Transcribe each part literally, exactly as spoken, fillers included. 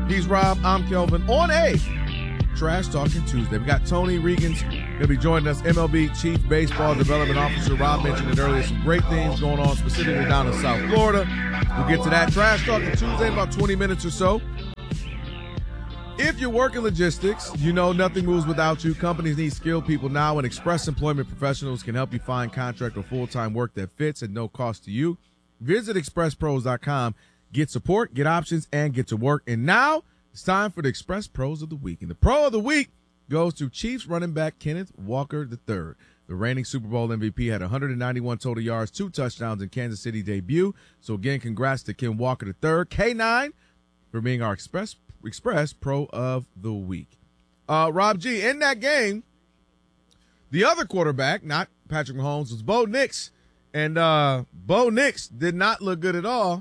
He's Rob. I'm Kelvin. On a Trash Talking Tuesday, we got Tony Regan's going to be joining us, M L B Chief Baseball Development Officer. Rob mentioned it earlier. Some great things going on, specifically down in South Florida. We'll get to that. Trash Talking Tuesday in about twenty minutes or so. If you're working logistics, you know nothing moves without you. Companies need skilled people now, and Express Employment Professionals can help you find contract or full-time work that fits at no cost to you. Visit express pros dot com. Get support, get options, and get to work. And now it's time for the Express Pros of the Week. And the Pro of the Week goes to Chiefs running back Kenneth Walker the third. The reigning Super Bowl M V P had one hundred ninety-one total yards, two touchdowns in Kansas City debut. So, again, congrats to Ken Walker the third. K nine for being our Express Express Pro of the Week. Uh, Rob G, in that game, the other quarterback, not Patrick Mahomes, was Bo Nix. And uh, Bo Nix did not look good at all.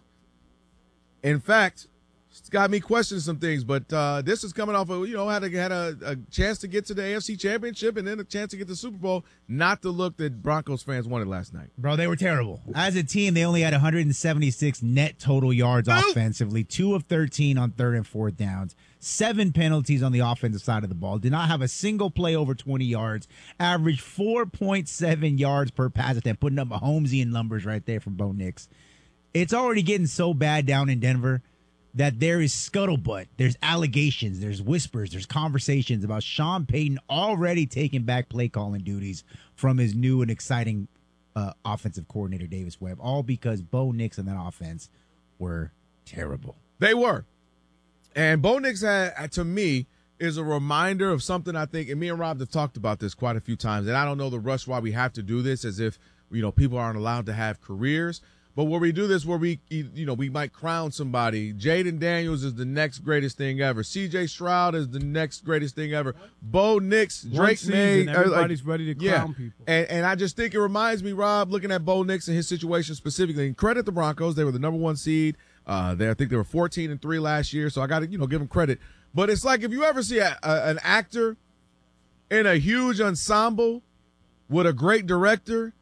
In fact, it's got me questioning some things, but uh, this is coming off of, you know, had a, had a, a chance to get to the A F C Championship and then a chance to get to the Super Bowl. Not the look that Broncos fans wanted last night. Bro, they were terrible. As a team, they only had one hundred seventy-six net total yards Ooh. offensively, two of thirteen on third and fourth downs, seven penalties on the offensive side of the ball, did not have a single play over twenty yards, averaged four point seven yards per pass attempt, putting up Mahomesian numbers right there from Bo Nix. It's already getting so bad down in Denver that there is scuttlebutt, there's allegations, there's whispers, there's conversations about Sean Payton already taking back play calling duties from his new and exciting uh, offensive coordinator, Davis Webb, all because Bo Nix and that offense were terrible. They were. And Bo Nix, had, to me, is a reminder of something I think, and me and Rob have talked about this quite a few times, and I don't know the rush why we have to do this as if, you know, people aren't allowed to have careers. But where we do this, where we, you know, we might crown somebody. Jaden Daniels is the next greatest thing ever. C J Stroud is the next greatest thing ever. Bo Nix, Drake season, May. Everybody's like, ready to yeah. crown people. And, and I just think it reminds me, Rob, looking at Bo Nix and his situation specifically. And credit the Broncos. They were the number one seed. Uh, they, I think they were fourteen and three last year. So I got to, you know, give them credit. But it's like if you ever see a, a, an actor in a huge ensemble with a great director,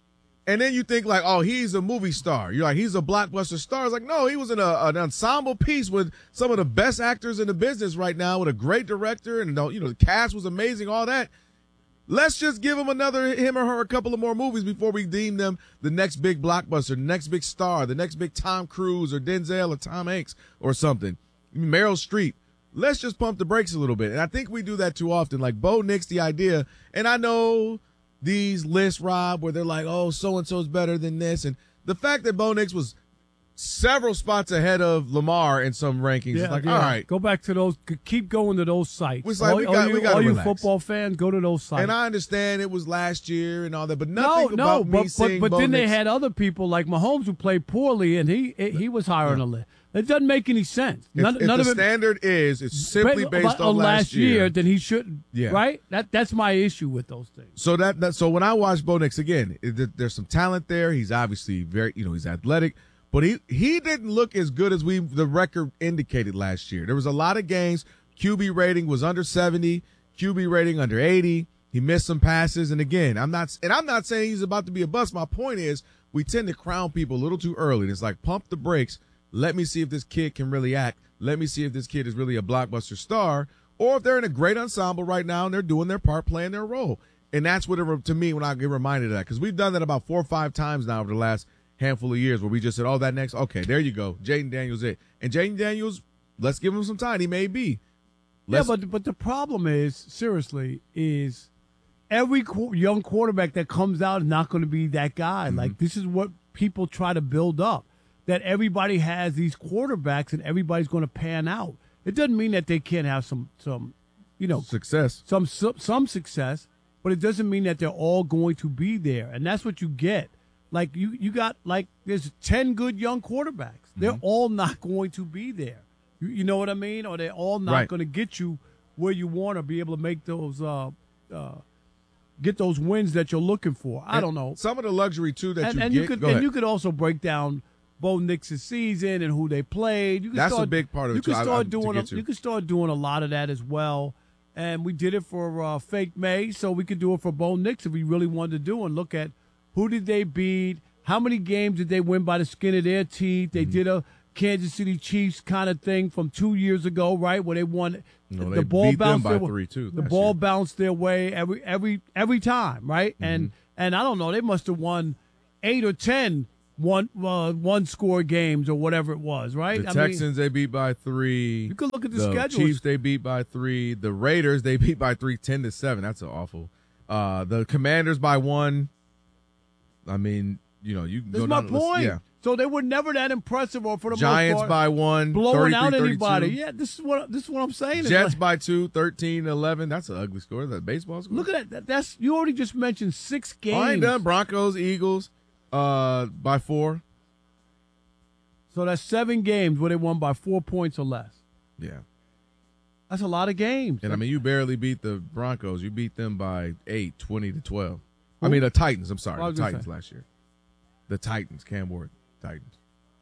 and then you think like, oh, he's a movie star. You're like, he's a blockbuster star. It's like, no, he was in a, an ensemble piece with some of the best actors in the business right now with a great director. And, you know, the cast was amazing, all that. Let's just give him another, him or her, a couple of more movies before we deem them the next big blockbuster, the next big star, the next big Tom Cruise or Denzel or Tom Hanks or something. Meryl Streep. Let's just pump the brakes a little bit. And I think we do that too often. Like Bo Nix, the idea, and I know these lists, Rob, where they're like, oh, so-and-so's better than this. And the fact that Bo Nix was several spots ahead of Lamar in some rankings, yeah, it's like, yeah. all right. Go back to those. Keep going to those sites. It's like, all we got, all you, we got all to you relax. football fans, go to those sites. And I understand it was last year and all that, but nothing no, about no, me but, seeing but, but Bo then Nix. they had other people like Mahomes who played poorly, and he he was higher on the list. It doesn't make any sense. If, None, if none the of it, standard is it's simply based on on last year, year, then he shouldn't. Yeah. Right? That that's my issue with those things. So that, that so when I watch Bo Nix again, it, there's some talent there. He's obviously very, you know, he's athletic, but he he didn't look as good as we the record indicated last year. There was a lot of games. Q B rating was under seventy, Q B rating under eighty. He missed some passes, and again, I'm not and I'm not saying he's about to be a bust. My point is, we tend to crown people a little too early. It's like pump the brakes. Let me see if this kid can really act. Let me see if this kid is really a blockbuster star, or if they're in a great ensemble right now and they're doing their part, playing their role. And that's what it, to me, when I get reminded of that, because we've done that about four or five times now over the last handful of years where we just said, oh, that next, okay, there you go. Jaden Daniels it. And Jaden Daniels, let's give him some time. He may be. Let's, yeah, but but the problem is, seriously, is every qu- young quarterback that comes out is not going to be that guy. Mm-hmm. Like, this is what people try to build up, that everybody has these quarterbacks and everybody's going to pan out. It doesn't mean that they can't have some, some, you know, success, some some success, but it doesn't mean that they're all going to be there. And that's what you get. Like, you, you got, like, there's ten good young quarterbacks. They're mm-hmm. all not going to be there. You, you know what I mean? Or they're all not right. going to get you where you want to be able to make those, uh, uh, get those wins that you're looking for. I and don't know. Some of the luxury, too, that and, you and get. You could, Go and ahead. you could also break down Bo Nix's season and who they played. You can That's start, a big part of you it, can too. I- Start I- doing to a, get to. you can start doing a lot of that as well. And we did it for uh, Fake May, so we could do it for Bo Nix if we really wanted to do and look at who did they beat, how many games did they win by the skin of their teeth. They mm-hmm. did a Kansas City Chiefs kind of thing from two years ago, right? Where they won No, the they ball beat them bounced by their, three, too, The last ball year. bounced their way every every every time, right? Mm-hmm. And and I don't know, they must have won eight or ten one uh, one score games or whatever it was, right? The I Texans mean, they beat by three. you could look at the, The schedule. Chiefs they beat by three. The Raiders they beat by three, ten to seven. That's awful. Uh, the Commanders by one. I mean, you know, you can That's go my down the list. point. Yeah. So they were never that impressive, or for the Giants most part, by one. blowing out thirty-three anybody. thirty-two. Yeah, this is what this is what I'm saying. It's Jets like- by two, thirteen eleven. That's an ugly score. That baseball score. Look at that. That's you already just mentioned six games. Oh, I ain't done. Broncos, Eagles, uh, by four. So that's seven games where they won by four points or less. Yeah. That's a lot of games. And I mean, you barely beat the Broncos. You beat them by eight, twenty to twelve. I mean, the Titans. I'm sorry, I the was gonna Titans say. last year. The Titans, Cam Ward, Titans.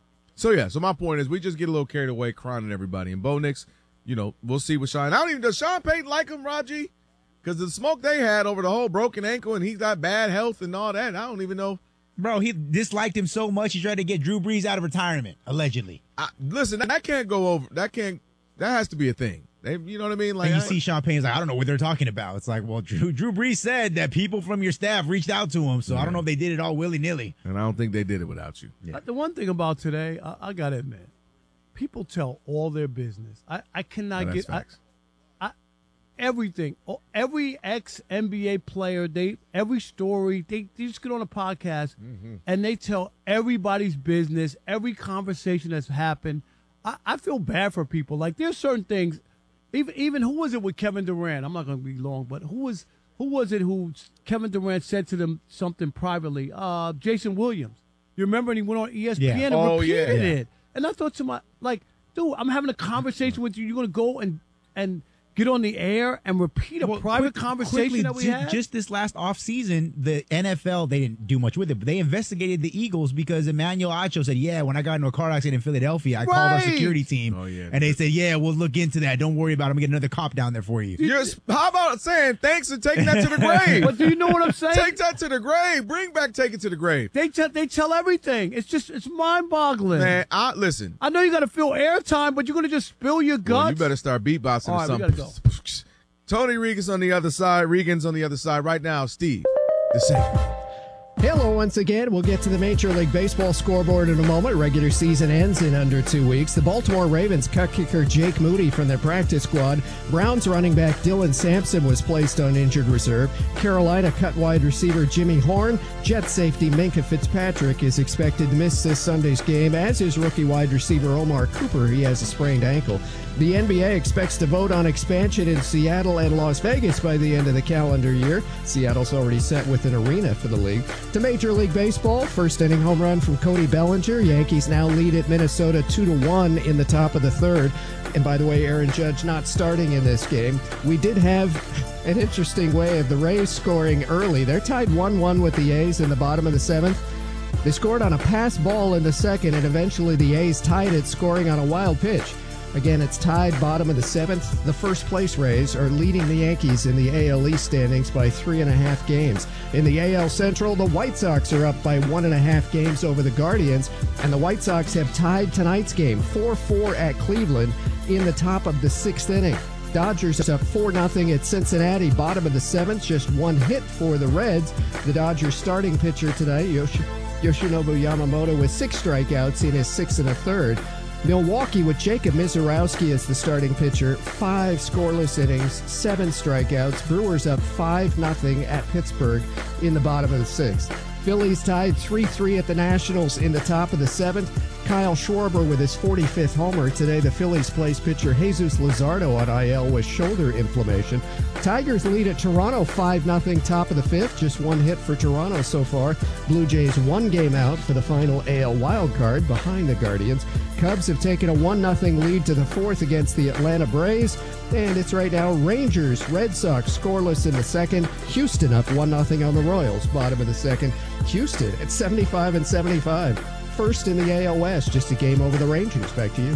So yeah. So my point is, we just get a little carried away, crying at everybody. And Bo Nix, you know, we'll see with Sean. I don't even does Sean Payton like him, Raji? Because the smoke they had over the whole broken ankle, and he's got bad health and all that. I don't even know. Bro, he disliked him so much he tried to get Drew Brees out of retirement, allegedly. I, listen, that can't go over. That can't. That has to be a thing. They, you know what I mean? Like And you I- see Sean Payton's like, I don't know what they're talking about. It's like, well, Drew, Drew Brees said that people from your staff reached out to him, so I don't know if they did it all willy-nilly. and I don't think they did it without you. Uh, The one thing about today, I, I got to admit, people tell all their business. I, I cannot No, that's get I, facts. I, everything. Oh, every ex N B A player, they every story, they, they just get on a podcast Mm-hmm. and they tell everybody's business, every conversation that's happened. I, I feel bad for people. Like there's certain things. Even even who was it with Kevin Durant? I'm not going to be long, but who was who was it who Kevin Durant said to them something privately? Uh, Jason Williams. You remember? And he went on E S P N Yeah. and Oh, yeah. repeated Yeah. it. And I thought to my like, dude, I'm having a conversation with you. You're going to go and and get on the air and repeat a Well, private quick- conversation quickly, that we ju- had? Just this last offseason, the N F L, they didn't do much with it, but they investigated the Eagles because Emmanuel Acho said, yeah, when I got into a car accident in Philadelphia, I called our Right. security team. Oh, yeah. And they said, yeah, we'll look into that. Don't worry about it. I'm going to get another cop down there for you. You're, how about saying thanks and taking that to the grave? But do you know what I'm saying? Take that to the grave. Bring back take it to the grave. They tell they tell everything. It's just it's mind boggling. Man, I listen. I know you got to fill airtime, but you're going to just spill your guts. Well, you better start beatboxing All or right, we something. gotta Tony Regan's on the other side. Regan's on the other side right now. Steve, the same. Hello once again. We'll get to the Major League Baseball scoreboard in a moment. Regular season ends in under two weeks. The Baltimore Ravens cut kicker Jake Moody from their practice squad. Browns running back Dylan Sampson was placed on injured reserve. Carolina cut wide receiver Jimmy Horn. Jets safety Minka Fitzpatrick is expected to miss this Sunday's game, as is rookie wide receiver Omar Cooper. He has a sprained ankle. The N B A expects to vote on expansion in Seattle and Las Vegas by the end of the calendar year. Seattle's already set with an arena for the league. To Major League Baseball, first inning home run from Cody Bellinger. Yankees now lead at Minnesota two to one in the top of the third. And by the way, Aaron Judge not starting in this game. We did have an interesting way of the Rays scoring early. They're tied one one with the A's in the bottom of the seventh. They scored on a pass ball in the second, and eventually the A's tied it, scoring on a wild pitch. Again, it's tied bottom of the seventh. The first place Rays are leading the Yankees in the A L East standings by three and a half games. In the A L Central, the White Sox are up by one and a half games over the Guardians, and the White Sox have tied tonight's game four four at Cleveland in the top of the sixth inning. Dodgers up four nothing at Cincinnati, bottom of the seventh, just one hit for the Reds. The Dodgers starting pitcher tonight, Yoshi- Yoshinobu Yamamoto, with six strikeouts in his sixth and a third. Milwaukee with Jacob Mizorowski as the starting pitcher, five scoreless innings, seven strikeouts. Brewers up five nothing at Pittsburgh in the bottom of the sixth. Phillies tied three three at the Nationals in the top of the seventh. Kyle Schwarber with his forty-fifth homer. Today, the Phillies place pitcher Jesus Luzardo on I L with shoulder inflammation. Tigers lead at Toronto five nothing top of the fifth. Just one hit for Toronto so far. Blue Jays one game out for the final A L wildcard behind the Guardians. Cubs have taken a one nothing lead to the fourth against the Atlanta Braves. And it's right now Rangers, Red Sox scoreless in the second. Houston up one nothing on the Royals, bottom of the second. Houston at seventy-five and seventy-five. First in the A L West, just a game over the Rangers. Back to you.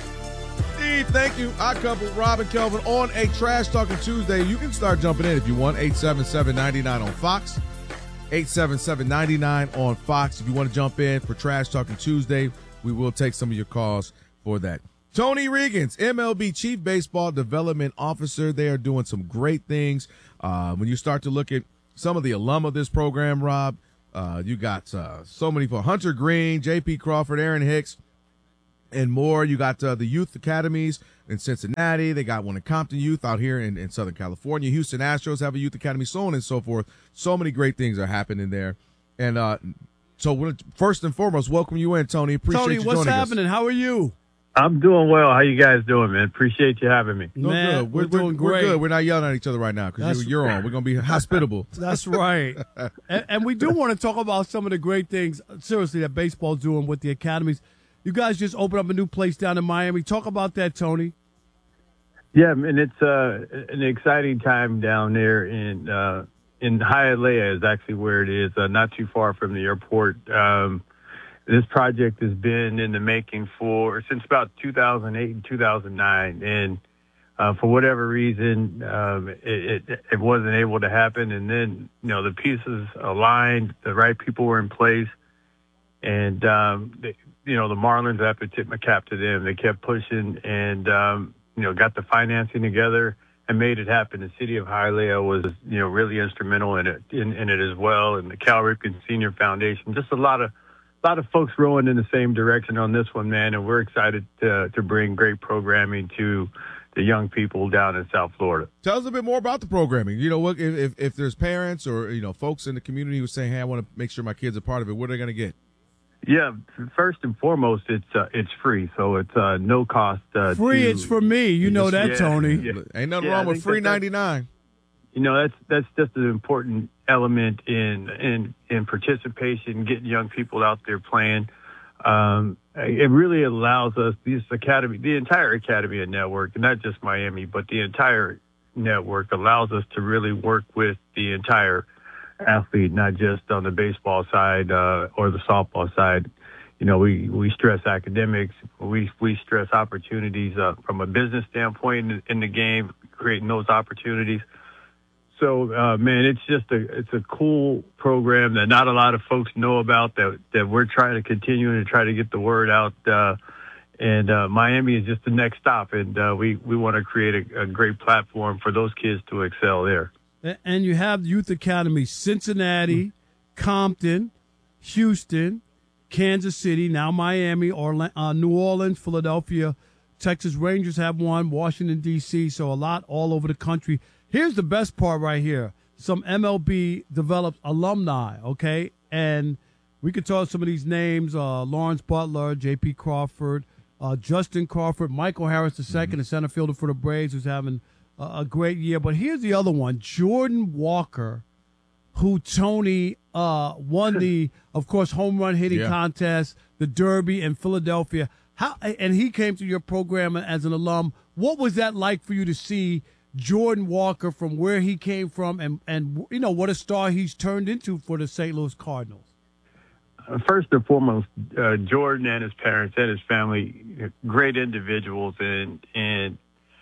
Steve, thank you. I couple Robin Kelvin on a Trash Talking Tuesday. You can start jumping in if you want. eight seven seven, nine nine on Fox. eight seven seven, nine nine on Fox. If you want to jump in for Trash Talking Tuesday, we will take some of your calls for that. Tony Regans, M L B Chief Baseball Development Officer. They are doing some great things. Uh, when you start to look at some of the alum of this program, Rob, uh, you got uh, so many for Hunter Green, J P Crawford, Aaron Hicks, and more. You got uh, the youth academies in Cincinnati. They got one in Compton Youth out here in, in Southern California. Houston Astros have a youth academy, so on and so forth. So many great things are happening there. And uh, so we're, first and foremost, welcome you in, Tony. Appreciate Tony, you what's joining happening? us. How are you? I'm doing well. How you guys doing, man? Appreciate you having me. No, Man, good. We're, we're doing we're great. good. We're not yelling at each other right now because That's- you're, you're on. We're going to be hospitable. That's right. and, and we do want to talk about some of the great things, seriously, that baseball's doing with the academies. You guys just opened up a new place down in Miami. Talk about that, Tony. Yeah, and it's uh, an exciting time down there in uh, in Hialeah is actually where it is, uh, not too far from the airport. Um, this project has been in the making for since about two thousand eight and two thousand nine, and uh, for whatever reason, um, it, it it wasn't able to happen. And then you know the pieces aligned, the right people were in place, and um, they, you know the Marlins, I have to tip my cap to them. They kept pushing and um, you know got the financing together and made it happen. The city of Hialeah was you know really instrumental in it in, in it as well, and the Cal Ripken Senior Foundation. Just a lot of A lot of folks rowing in the same direction on this one, man, and we're excited to, to bring great programming to the young people down in South Florida. Tell us a bit more about the programming. You know, what if, if, if there's parents or, you know, folks in the community who are saying, hey, I want to make sure my kids are part of it, what are they going to get? Yeah, first and foremost, it's uh, it's free, so it's uh, no cost. Uh, Free, to, it's for me. You know that, Yeah, Tony. yeah. Ain't nothing Yeah, wrong I with think free that that's- ninety-nine. You know, that's that's just an important element in in in participation, getting young people out there playing. Um, it really allows us, this academy, the entire academy and network, not just Miami, but the entire network allows us to really work with the entire athlete, not just on the baseball side uh, or the softball side. You know, we, we stress academics, we we stress opportunities uh, from a business standpoint in, in the game, creating those opportunities. So, uh, man, it's just a it's a cool program that not a lot of folks know about, that that we're trying to continue to try to get the word out. Uh, and uh, Miami is just the next stop, and uh, we, we want to create a, a great platform for those kids to excel there. And you have youth academies, Cincinnati, Compton, Houston, Kansas City, now Miami, Orla- uh, New Orleans, Philadelphia. Texas Rangers have one, Washington, D C, so a lot all over the country. Here's the best part right here. Some M L B developed alumni, okay? And we could talk some of these names, uh, Lawrence Butler, J P Crawford, uh, Justin Crawford, Michael Harris the second, mm-hmm. the center fielder for the Braves, who's having a, a great year. But here's the other one, Jordan Walker, who Tony uh, won the, of course, home run hitting yeah. contest, the Derby in Philadelphia. How and he came to your program as an alum. What was that like for you to see Jordan Walker from where he came from and, and you know, what a star he's turned into for the Saint Louis Cardinals? Uh, first and foremost, uh, Jordan and his parents and his family, great individuals. And, and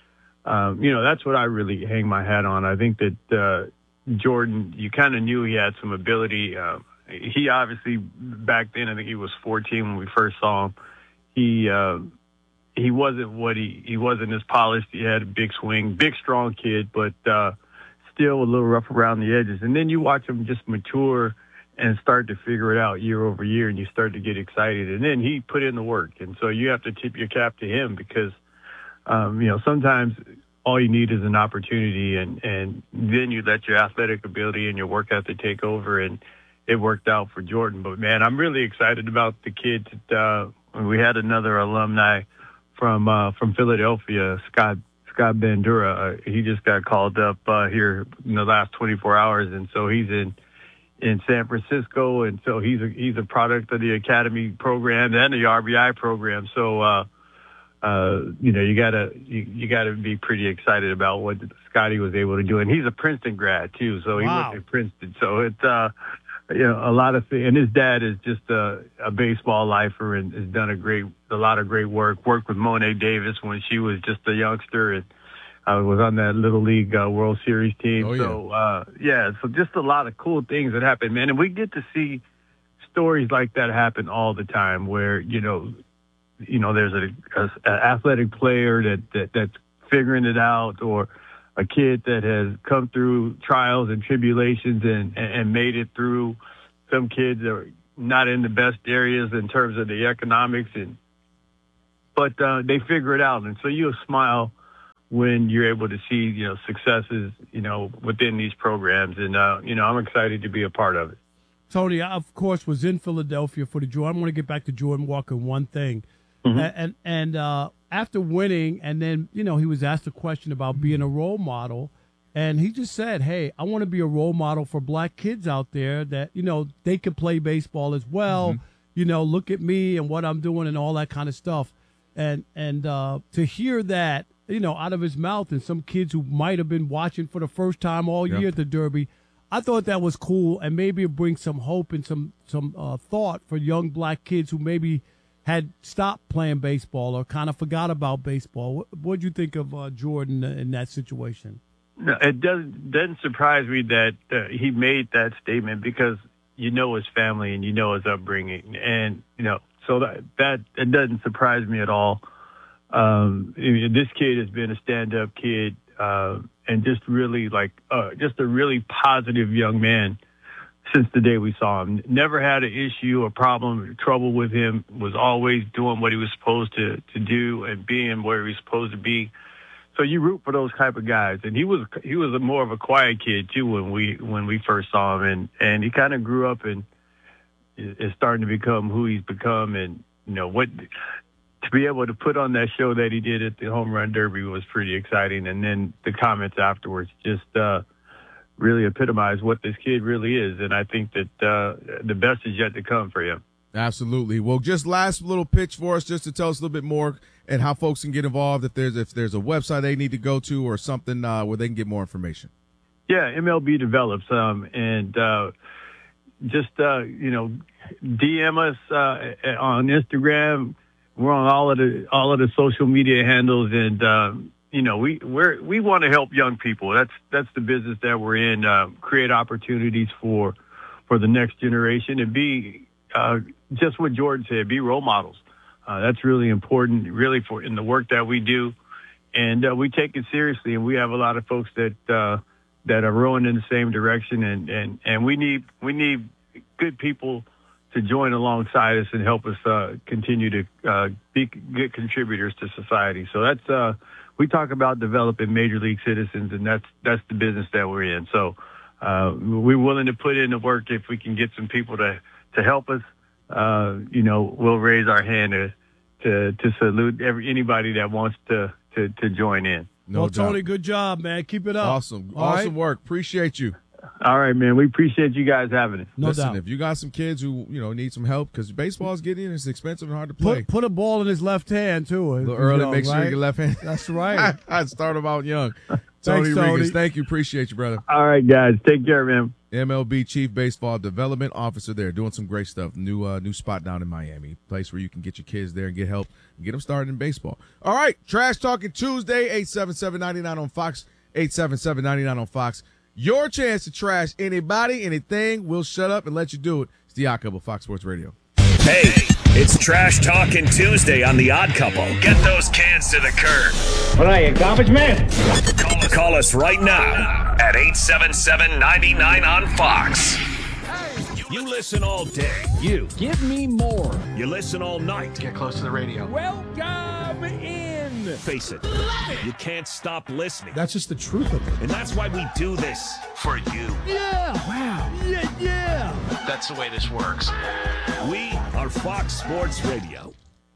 um, you know, that's what I really hang my hat on. I think that uh, Jordan, you kind of knew he had some ability. Uh, he obviously, back then, I think he was fourteen when we first saw him. He uh, he wasn't what he he wasn't as polished. He had a big swing, big strong kid, but uh, still a little rough around the edges. And then you watch him just mature and start to figure it out year over year, and you start to get excited. And then he put in the work, and so you have to tip your cap to him because um, you know sometimes all you need is an opportunity, and and then you let your athletic ability and your work ethic take over, and it worked out for Jordan. But man, I'm really excited about the kids. That, uh, we had another alumni from uh, from Philadelphia, Scott Scott Bandura. Uh, he just got called up uh, here in the last twenty-four hours, and so he's in in San Francisco, and so he's a he's a product of the academy program and the R B I program. So uh, uh, you know you gotta you, you gotta be pretty excited about what Scotty was able to do, and he's a Princeton grad too. So he Wow. went to Princeton. So it's uh, you know, a lot of things. And his dad is just a, a baseball lifer and has done a great, a lot of great work. Worked with Monet Davis when she was just a youngster, and I uh, was on that Little League uh, World Series team. Oh, yeah. So, uh, yeah, so just a lot of cool things that happen, man. And we get to see stories like that happen all the time where, you know, you know, there's a, a, a athletic player that, that that's figuring it out, or a kid that has come through trials and tribulations and, and made it through. Some kids are not in the best areas in terms of the economics, and but uh, they figure it out. And so you'll smile when you're able to see, you know, successes, you know, within these programs. And, uh, you know, I'm excited to be a part of it. Tony, I, of course, was in Philadelphia for the Jordan. I want to get back to Jordan Walker one thing. Mm-hmm. And, and uh, after winning, and then, you know, he was asked a question about being a role model. And he just said, hey, I want to be a role model for black kids out there that, you know, they can play baseball as well. Mm-hmm. You know, look at me and what I'm doing and all that kind of stuff. And and uh, to hear that, you know, out of his mouth, and some kids who might have been watching for the first time all Yep. year at the Derby, I thought that was cool, and maybe it brings some hope and some some uh, thought for young black kids who maybe had stopped playing baseball or kind of forgot about baseball. What what'd you think of uh, Jordan in that situation? No, it doesn't doesn't surprise me that uh, he made that statement, because you know his family and you know his upbringing, and you know so that that it doesn't surprise me at all. Um, this kid has been a stand-up kid, uh, and just really like uh, just a really positive young man since the day we saw him. Never had an issue, a problem, trouble with him. Was always doing what he was supposed to to do and being where he was supposed to be. So you root for those type of guys, and he was he was a more of a quiet kid too when we when we first saw him, and and he kind of grew up and is starting to become who he's become. And you know what, to be able to put on that show that he did at the Home Run Derby was pretty exciting, and then the comments afterwards just uh, really epitomized what this kid really is, and I think that uh, the best is yet to come for him. Absolutely. Well, just last little pitch for us, just to tell us a little bit more and how folks can get involved. If there's if there's a website they need to go to or something uh, where they can get more information. Yeah, M L B develops, um, and uh, just uh, you know, D M us uh, on Instagram. We're on all of the all of the social media handles, and uh, you know, we we're, we want to help young people. That's that's the business that we're in. Uh, create opportunities for for the next generation, and be uh, just what Jordan said, be role models. Uh, that's really important, really, for in the work that we do, and uh, we take it seriously. And we have a lot of folks that uh, that are rowing in the same direction, and, and, and we need we need good people to join alongside us and help us uh, continue to uh, be good contributors to society. So that's uh, we talk about developing major league citizens, and that's that's the business that we're in. So uh, we're willing to put in the work if we can get some people to to help us. Uh, you know, we'll raise our hand to to, to salute every anybody that wants to to, to join in. No well, doubt. Tony, good job, man. Keep it up. Awesome, All awesome right? work. Appreciate you. All right, man. We appreciate you guys having us. No Listen, doubt. if you got some kids who you know need some help, because baseball's getting it's expensive and hard to play. Put, put a ball in his left hand, too. a little early, young, make sure right? you get left hand. That's right. I'd start them out young. Thanks, Tony Tony. Regans, thank you. Appreciate you, brother. All right, guys. Take care, man. M L B Chief Baseball Development Officer there, doing some great stuff. New uh, new spot down in Miami, place where you can get your kids there and get help and get them started in baseball. All right, Trash Talking Tuesday, eight seven seven, nine nine on Fox, eight seven seven, nine nine on Fox. Your chance to trash anybody, anything. We'll shut up and let you do it. It's The Odd Couple, Fox Sports Radio. Hey, it's Trash Talking Tuesday on The Odd Couple. Get those cans to the curb. What are you, garbage man? Call, call us right now at eight seven seven, nine nine on Fox. You listen all day. You. Give me more. You listen all night. Get close to the radio. Welcome in. Face it, you can't stop listening. That's just the truth of it. And that's why we do this for you. Yeah. Wow. Yeah, yeah. That's the way this works. We are Fox Sports Radio.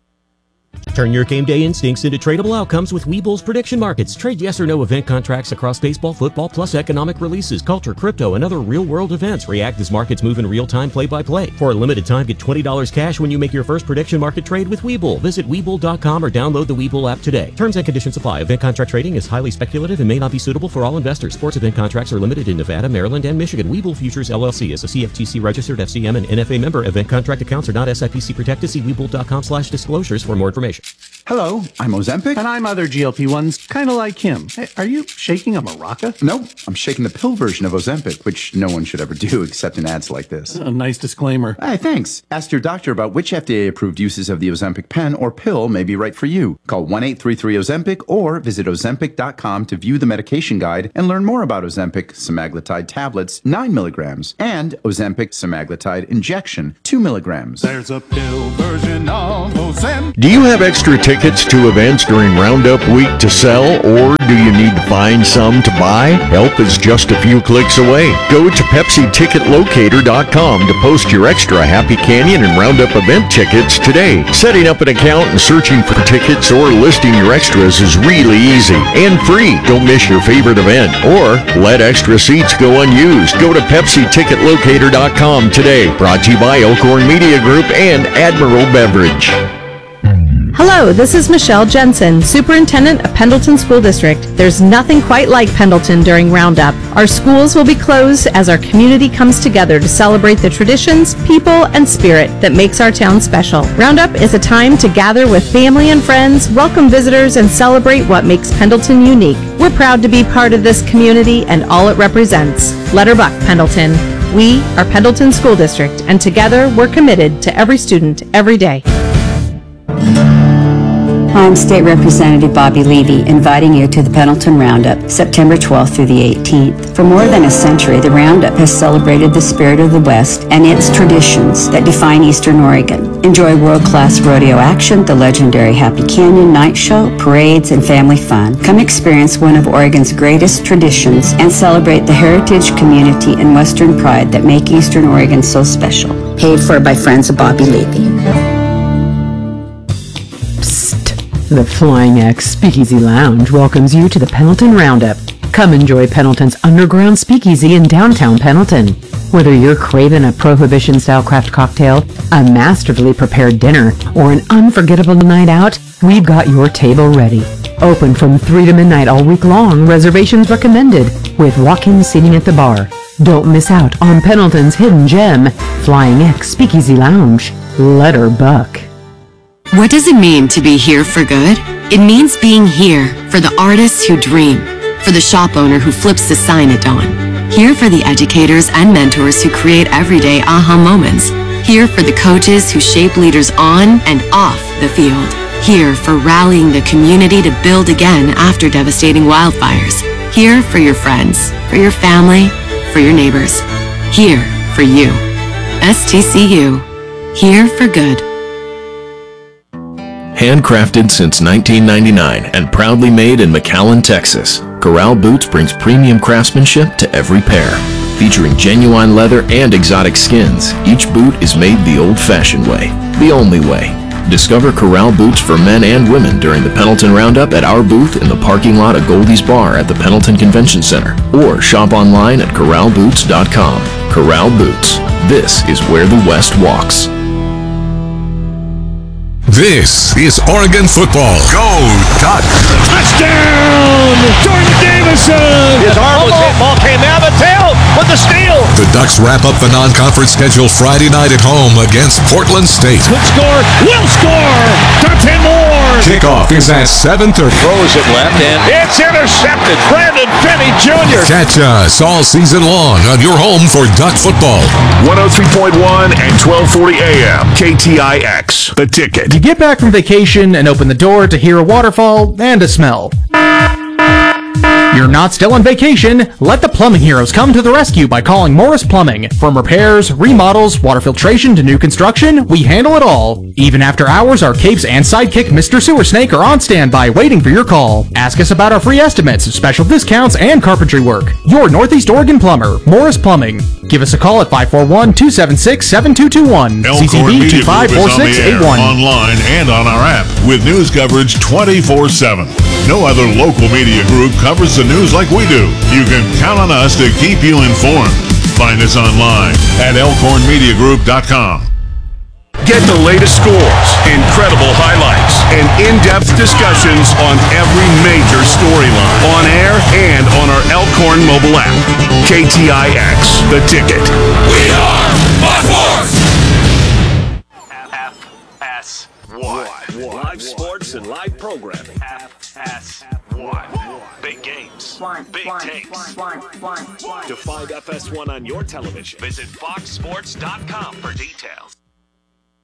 Turn your game day instincts into tradable outcomes with Webull's prediction markets. Trade yes or no event contracts across baseball, football, plus economic releases, culture, crypto, and other real-world events. React as markets move in real time, play-by-play. For a limited time, get twenty dollars cash when you make your first prediction market trade with Webull. Visit Webull dot com or download the Webull app today. Terms and conditions apply. Event contract trading is highly speculative and may not be suitable for all investors. Sports event contracts are limited in Nevada, Maryland, and Michigan. Webull Futures, L L C is a C F T C registered F C M and N F A member. Event contract accounts are not S I P C protected. See Webull dot com slash disclosures for more information. Hello, I'm Ozempic. And I'm other G L P ones, kind of like him. Hey, are you shaking a maraca? No, I'm shaking the pill version of Ozempic, which no one should ever do except in ads like this. A nice disclaimer. Hey, thanks. Ask your doctor about which F D A-approved uses of the Ozempic pen or pill may be right for you. Call one eight three three Ozempic or visit ozempic dot com to view the medication guide and learn more about Ozempic semaglutide tablets, nine milligrams, and Ozempic semaglutide injection, two milligrams. There's a pill version of Ozempic. Do you have extra tickets to events during Roundup Week to sell, or do you need to find some to buy? Help is just a few clicks away. Go to Pepsi Ticket Locator dot com to post your extra Happy Canyon and Roundup event tickets today. Setting up an account and searching for tickets or listing your extras is really easy and free. Don't miss your favorite event or let extra seats go unused. Go to Pepsi Ticket Locator dot com today. Brought to you by Elkhorn Media Group and Admiral Beverage. Hello, this is Michelle Jensen, Superintendent of Pendleton School District. There's nothing quite like Pendleton during Roundup. Our schools will be closed as our community comes together to celebrate the traditions, people, and spirit that makes our town special. Roundup is a time to gather with family and friends, welcome visitors, and celebrate what makes Pendleton unique. We're proud to be part of this community and all it represents. Let her buck, Pendleton. We are Pendleton School District, and together we're committed to every student, every day. I'm State Representative Bobby Levy, inviting you to the Pendleton Roundup, September twelfth through the eighteenth. For more than a century, the Roundup has celebrated the spirit of the West and its traditions that define Eastern Oregon. Enjoy world-class rodeo action, the legendary Happy Canyon Night Show, parades, and family fun. Come experience one of Oregon's greatest traditions and celebrate the heritage, community, and Western pride that make Eastern Oregon so special. Paid for by friends of Bobby Levy. The Flying X Speakeasy Lounge welcomes you to the Pendleton Roundup. Come enjoy Pendleton's underground speakeasy in downtown Pendleton. Whether you're craving a Prohibition-style craft cocktail, a masterfully prepared dinner, or an unforgettable night out, we've got your table ready. Open from three to midnight all week long, reservations recommended, with walk-in seating at the bar. Don't miss out on Pendleton's hidden gem, Flying X Speakeasy Lounge. Let her buck. What does it mean to be here for good? It means being here for the artists who dream, for the shop owner who flips the sign at dawn, here for the educators and mentors who create everyday aha moments, here for the coaches who shape leaders on and off the field, here for rallying the community to build again after devastating wildfires, here for your friends, for your family, for your neighbors, here for you. S T C U, here for good. Handcrafted since nineteen ninety-nine and proudly made in McAllen, Texas, Corral Boots brings premium craftsmanship to every pair. Featuring genuine leather and exotic skins, each boot is made the old-fashioned way, the only way. Discover Corral Boots for men and women during the Pendleton Roundup at our booth in the parking lot of Goldie's Bar at the Pendleton Convention Center, or shop online at corral boots dot com. Corral Boots. This is where the West walks. This is Oregon football. Go Ducks! Touchdown! Jordan Davison! His arm was hit. Ball came out of the tail with the steal. The Ducks wrap up the non-conference schedule Friday night at home against Portland State. Could score. Will score! Dante Moore! Kickoff is at seven thirty. Throws it left and it's intercepted. Brandon Finney Junior Catch us all season long on your home for Duck football. one oh three point one and twelve forty A M K T I X. The Ticket. You get back from vacation and open the door to hear a waterfall and a smell. You're not still on vacation. Let the plumbing heroes come to the rescue by calling Morris Plumbing. From repairs, remodels, water filtration to new construction, we handle it all. Even after hours, our capes and sidekick Mister Sewer Snake are on standby waiting for your call. Ask us about our free estimates, special discounts, and carpentry work. Your Northeast Oregon plumber, Morris Plumbing. Give us a call at five four one, two seven six, seven two two one. C C B two five four six eight one. Online and on our app with news coverage twenty-four seven. No other local media group covers the news like we do. You can count on us to keep you informed. Find us online at elkhorn media group dot com. Get the latest scores, incredible highlights, and in-depth discussions on every major storyline on air and on our Elkhorn mobile app. K T I X, The Ticket. We are my force! F S one. Live sports and live programming. F S one. Big games. One, Big one, takes. one, one, one. To find F S one on your television, Visit fox sports dot com for details.